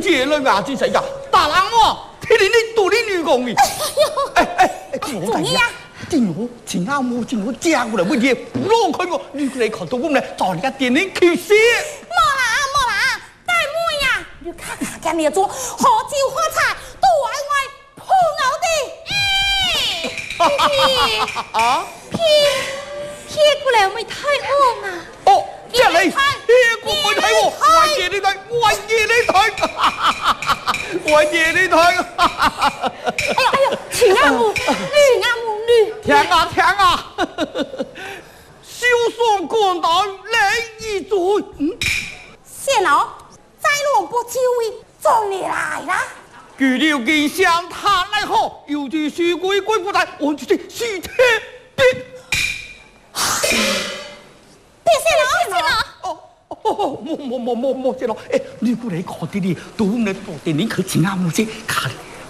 姐了牙子谁呀？大郎我，听你多的女工哩。 怎么样？ 今阿母嫁过来，为嘢不让开我，你过来看到我们找人家店里去写。 莫啦，大妹呀，你看今日做好酒好菜，都爱我碰牛的。 撇过来咪太饿啊！ 哦，这里撇过咪睇我，我夜你睇，我夜你睇。 哎呦，请阿母，女。 听啊！小双官道来一组。 谢老，在路不久位，终于来啦。 据了见相谈来好，有句书归不在，我就是书车别。 别谢老。 莫谢老，哎，你过来看的哩，都能多点，你可请阿母先看。